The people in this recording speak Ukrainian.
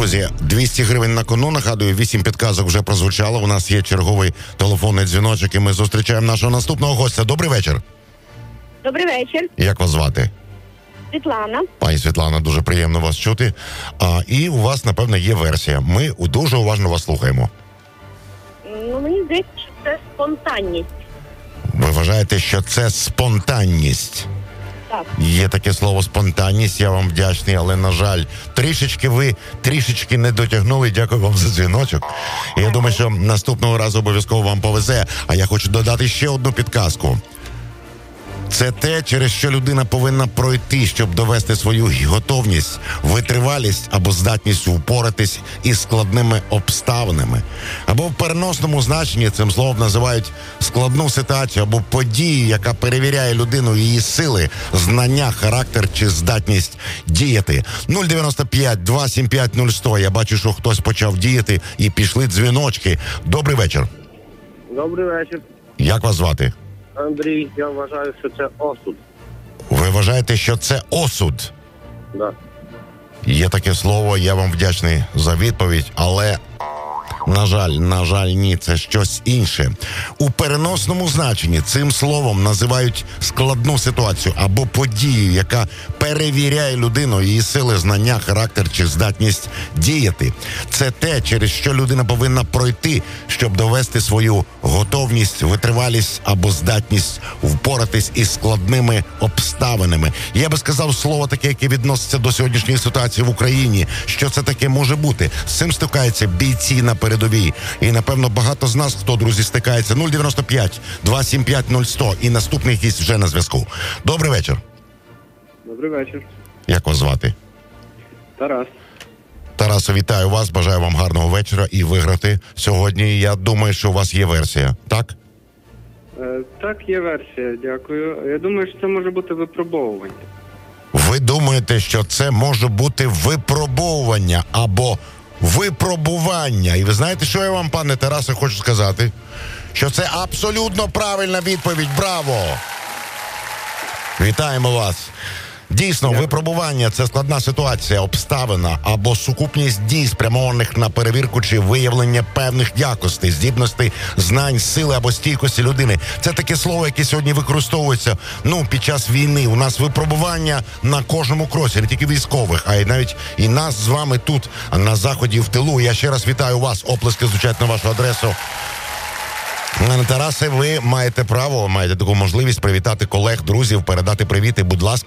Друзі, 200 гривень на кону. Нагадую, 8 підказок вже прозвучало. У нас є черговий телефонний дзвіночок, і ми зустрічаємо нашого наступного гостя. Добрий вечір. Добрий вечір. Як вас звати? Світлана. Пані Світлана, дуже приємно вас чути. І у вас, напевно, є версія. Ми дуже уважно вас слухаємо. Мені здається, що це спонтанність. Ви вважаєте, що це спонтанність? Так. Є таке слово спонтанність, я вам вдячний, але, на жаль, ви трішечки не дотягнули. Дякую вам за дзвіночок. І я думаю, що наступного разу обов'язково вам повезе. А я хочу додати ще одну підказку. Це те, через що людина повинна пройти, щоб довести свою готовність, витривалість або здатність впоратись із складними обставинами. Або в переносному значенні цим словом називають складну ситуацію або подію, яка перевіряє людину, її сили, знання, характер чи здатність діяти. 095-275-0100. Я бачу, що хтось почав діяти і пішли дзвіночки. Добрий вечір. Добрий вечір. Як вас звати? Андрій, я вважаю, що це осуд. Ви вважаєте, що це осуд? Да. Є таке слово, я вам вдячний за відповідь, але, на жаль, ні, це щось інше. У переносному значенні цим словом називають складну ситуацію або подію, яка перевіряє людину, її сили, знання, характер чи здатність діяти. Це те, через що людина повинна пройти, щоб довести свою готовність, витривалість або здатність впоратись із складними обставинами. Я би сказав слово таке, яке відноситься до сьогоднішньої ситуації в Україні. Що це таке може бути? З цим стикаються бійці на передовій. І, напевно, багато з нас, хто, друзі, стикається. 095-275-0100. І наступний гість вже на зв'язку. Добрий вечір. Добрий вечір. Як вас звати? Тарас. Тарасо, вітаю вас, бажаю вам гарного вечора і виграти сьогодні. Я думаю, що у вас є версія, так? Так, є версія, дякую. Я думаю, що це може бути випробовування. Ви думаєте, що це може бути випробовування або випробування. І ви знаєте, що я вам, пане Тарасе, хочу сказати? Що це абсолютно правильна відповідь. Браво! Вітаємо вас. Дійсно, випробування – це складна ситуація, обставина або сукупність дій, спрямованих на перевірку чи виявлення певних якостей, здібностей, знань, сили або стійкості людини. Це таке слово, яке сьогодні використовується, під час війни. У нас випробування на кожному кроці, не тільки військових, а й навіть і нас з вами тут, на заході, в тилу. Я ще раз вітаю вас, оплески звучать на вашу адресу. Пане Тарасе, ви маєте право, маєте таку можливість привітати колег, друзів, передати привіти, будь ласка.